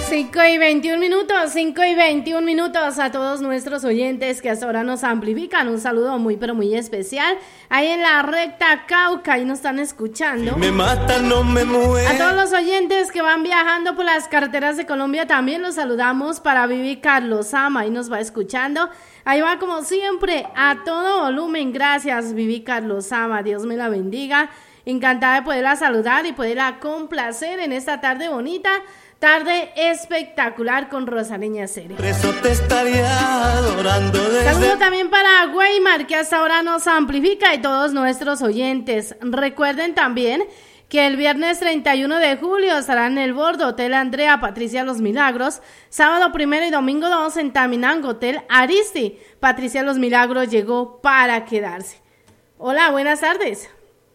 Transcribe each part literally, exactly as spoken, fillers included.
cinco y veintiún minutos, cinco y veintiún minutos a todos nuestros oyentes que hasta ahora nos amplifican. Un saludo muy pero muy especial. Ahí en la recta Cauca, ahí nos están escuchando. Me mata, no me mueve. A todos los oyentes que van viajando por las carreteras de Colombia también los saludamos. Para Vivi Carlos Ama, ahí nos va escuchando. Ahí va como siempre, a todo volumen. Gracias, Vivi Carlos Ama, Dios me la bendiga. Encantada de poderla saludar y poderla complacer en esta tarde bonita. Tarde espectacular con Rosareña Serio. Por eso te estaría adorando desde... Saludo también para Weimar, que hasta ahora nos amplifica, y todos nuestros oyentes. Recuerden también que el viernes treinta y uno de julio estará en el Bordo Hotel Andrea Patricia Los Milagros. Sábado primero y domingo dos en Taminango Hotel Aristi. Patricia Los Milagros llegó para quedarse. Hola, buenas tardes.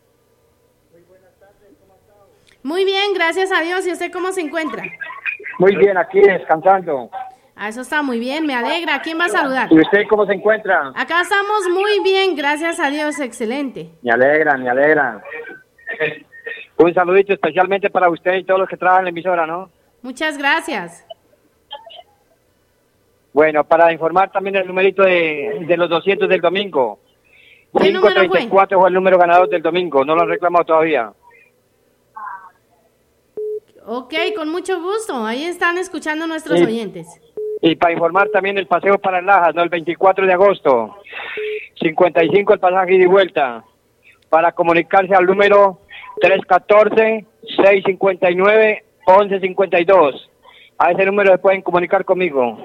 Muy bien, gracias a Dios. ¿Y usted cómo se encuentra? Muy bien, aquí descansando. Ah, eso está muy bien, me alegra. ¿Quién va a saludar? ¿Y usted cómo se encuentra? Acá estamos muy bien, gracias a Dios, excelente. Me alegra, me alegra. Un saludito especialmente para usted y todos los que trabajan en la emisora, ¿no? Muchas gracias. Bueno, para informar también el numerito de, de los doscientos del domingo. ¿Qué número cinco treinta y cuatro fue el número ganador del domingo, no lo han reclamado todavía. Ok, con mucho gusto. Ahí están escuchando nuestros Sí. oyentes. Y para informar también el paseo para Lajas, ¿no? El veinticuatro de agosto. cincuenta y cinco el pasaje ida y vuelta. Para comunicarse al número tres uno cuatro, seis cinco nueve, once cincuenta y dos. A ese número se pueden comunicar conmigo.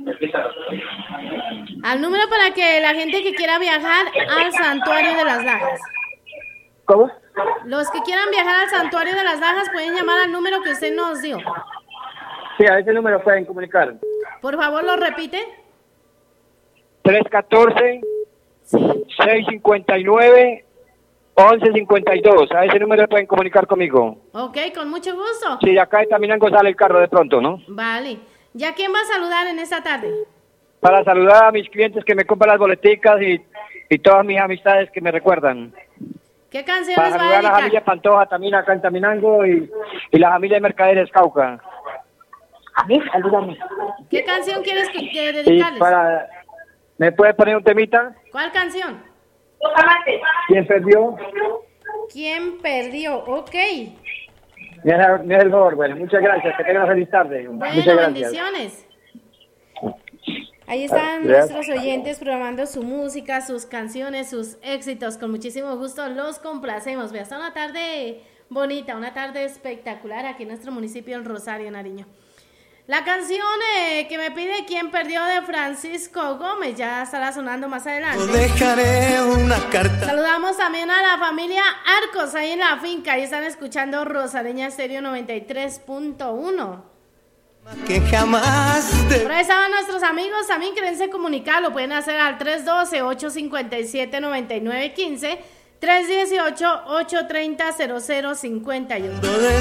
Al número para que la gente que quiera viajar al Santuario de las Lajas. ¿Cómo? Los que quieran viajar al Santuario de las Lajas pueden llamar al número que usted nos dio. Sí, a ese número pueden comunicar. Por favor, lo repite. tres uno cuatro, seis cinco nueve, once cincuenta y dos. A ese número pueden comunicar conmigo. Ok, con mucho gusto. Sí, acá de Taminango sale el carro de pronto, ¿no? Vale. ¿Ya quién va a saludar en esta tarde? Para saludar a mis clientes que me compran las boleticas y, y todas mis amistades que me recuerdan. ¿Qué canciones Para va a saludar a la familia dedicar? Pantoja también acá en Taminango y, y la familia de Mercaderes Cauca. A mí, salúdame. ¿Qué canción quieres que, que Y dedicarles? para... ¿Me puede poner un temita? ¿Cuál canción? ¿Quién perdió? ¿Quién perdió? Ok. Me hace me hace el favor, bueno, muchas gracias, que tengan una feliz tarde. Bueno, muchas gracias. bendiciones. Ahí están Gracias. nuestros oyentes programando su música, sus canciones, sus éxitos. Con muchísimo gusto los complacemos. Ve, hasta una tarde bonita, una tarde espectacular aquí en nuestro municipio, el Rosario, Nariño. La canción eh, que me pide Quién perdió de Francisco Gómez ya estará sonando más adelante. Dejaré una carta. Saludamos también a la familia Arcos ahí en la finca. Ahí están escuchando Rosareña Estéreo noventa y tres punto uno. Que jamás te... Por ahí estaban nuestros amigos, también quierense comunicar, lo pueden hacer al tres uno dos, ocho cinco siete, nueve nueve uno cinco, tres uno ocho, ocho tres cero cero cinco uno.